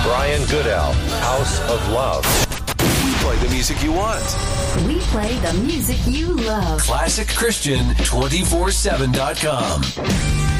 Brian Goodell, House of Love. We play the music you want. We play the music you love. ClassicChristian247.com.